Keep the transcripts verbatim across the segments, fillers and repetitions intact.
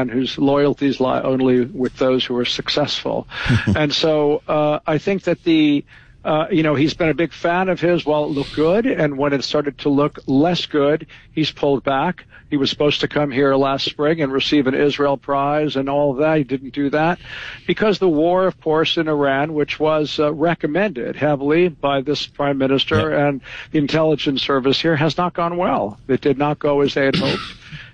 man whose loyalties lie only with those who are successful. And so uh, I think that the Uh, you know, he's been a big fan of his while it looked good, and when it started to look less good, he's pulled back. He was supposed to come here last spring and receive an Israel Prize and all of that. He didn't do that because the war, of course, in Iran, which was uh, recommended heavily by this prime minister yep. and the intelligence service here, has not gone well. It did not go as they had hoped.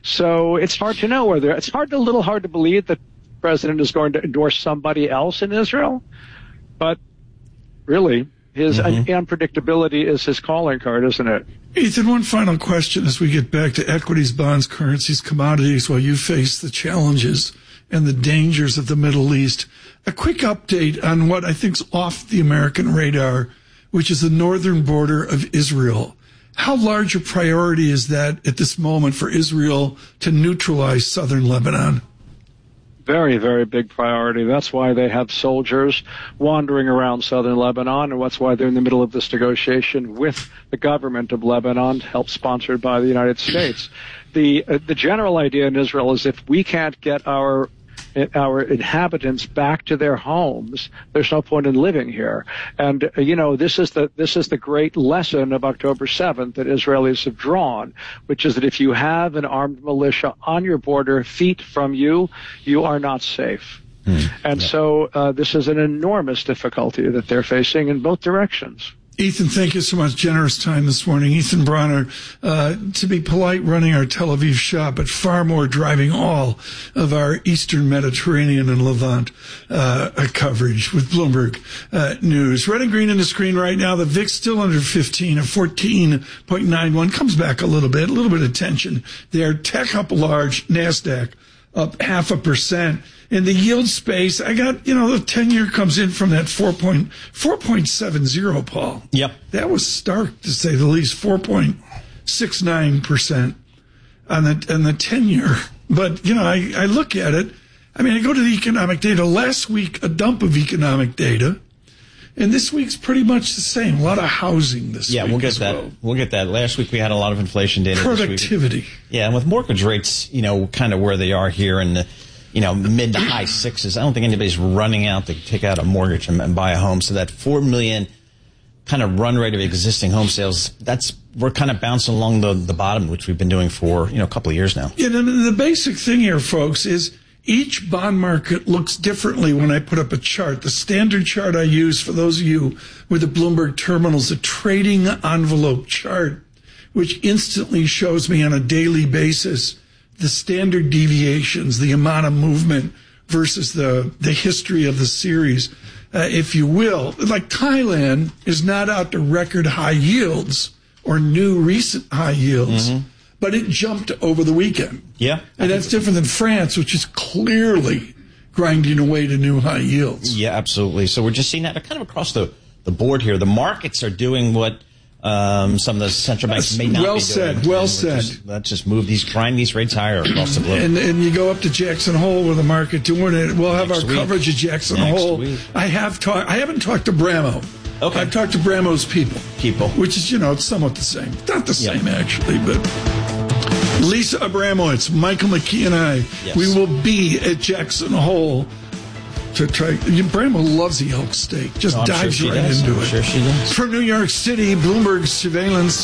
So it's hard to know whether it's hard, a little hard to believe that the president is going to endorse somebody else in Israel, but really, his mm-hmm. unpredictability is his calling card, isn't it? Ethan, one final question as we get back to equities, bonds, currencies, commodities, while you face the challenges and the dangers of the Middle East. A quick update on what I think is off the American radar, which is the northern border of Israel. How large a priority is that at this moment for Israel to neutralize southern Lebanon? Very, very big priority. That's why they have soldiers wandering around southern Lebanon, and that's why they're in the middle of this negotiation with the government of Lebanon, help sponsored by the United States. The uh, the general idea in Israel is if we can't get our our inhabitants back to their homes, there's no point in living here. And, uh, you know, this is the this is the great lesson of October seventh that Israelis have drawn, which is that if you have an armed militia on your border, feet from you, you are not safe. Mm, and yeah. so uh, this is an enormous difficulty that they're facing in both directions. Ethan, thank you so much. Generous time this morning. Ethan Bronner, uh, to be polite, running our Tel Aviv shop, but far more driving all of our Eastern Mediterranean and Levant uh, coverage with Bloomberg uh, News. Red and green in the screen right now. The V I X still under fifteen, at fourteen point nine one. Comes back a little bit, a little bit of tension there. Tech up large, NASDAQ up half a percent. In the yield space, I got, you know, the ten-year comes in from that four point seven zero, Paul. Yep. That was stark, to say the least, four point six nine percent on the on the ten-year. But, you know, I, I look at it. I mean, I go to the economic data. Last week, a dump of economic data. And this week's pretty much the same. A lot of housing this yeah, week. Yeah, we'll get as that. Well. We'll get that. Last week we had a lot of inflation data. Productivity. This week. Yeah, and with mortgage rates, you know, kind of where they are here in the, you know, mid to high sixes, I don't think anybody's running out to take out a mortgage and, and buy a home. So that four million kind of run rate of existing home sales, that's we're kind of bouncing along the, the bottom, which we've been doing for, you know, a couple of years now. Yeah, the, the basic thing here, folks, is each bond market looks differently when I put up a chart. The standard chart I use for those of you with the Bloomberg terminal is a trading envelope chart, which instantly shows me on a daily basis the standard deviations, the amount of movement versus the, the history of the series, uh, if you will. Like Thailand is not out to record high yields or new recent high yields. Mm-hmm. But it jumped over the weekend. Yeah. And that's different than France, which is clearly grinding away to new high yields. Yeah, absolutely. So we're just seeing that kind of across the, the board here. The markets are doing what um, some of the central banks may not well be said, doing. Well said, well said. Let's just move these, grind these rates higher across the globe. And, and you go up to Jackson Hole with the market doing it. We'll have Next our week. coverage of Jackson Next Hole. Week. I have talked. I haven't talked to Bramo. Okay. I've talked to Bramo's people. People. Which is, you know, it's somewhat the same. Not the same, yep. actually, but Lisa Abramowitz, Michael McKee, and I, yes. we will be at Jackson Hole to try. Bramo loves the elk steak. Just no, dives sure right does. into I'm it. Sure she does. From New York City, Bloomberg Surveillance.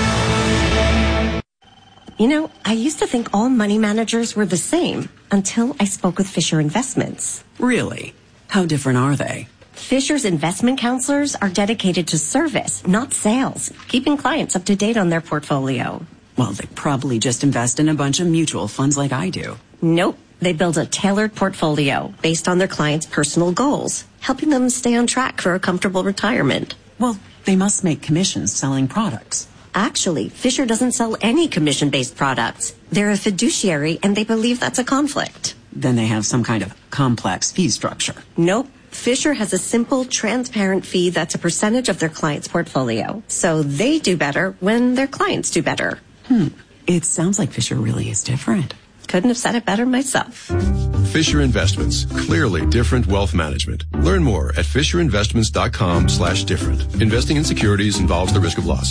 You know, I used to think all money managers were the same until I spoke with Fisher Investments. Really? How different are they? Fisher's investment counselors are dedicated to service, not sales, keeping clients up to date on their portfolio. Well, they probably just invest in a bunch of mutual funds like I do. Nope. They build a tailored portfolio based on their clients' personal goals, helping them stay on track for a comfortable retirement. Well, they must make commissions selling products. Actually, Fisher doesn't sell any commission-based products. They're a fiduciary, and they believe that's a conflict. Then they have some kind of complex fee structure. Nope. Fisher has a simple, transparent fee that's a percentage of their client's portfolio. So they do better when their clients do better. Hmm. It sounds like Fisher really is different. Couldn't have said it better myself. Fisher Investments. Clearly different wealth management. Learn more at fisherinvestments.com slash different. Investing in securities involves the risk of loss.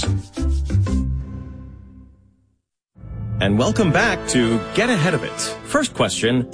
And welcome back to Get Ahead of It. First question.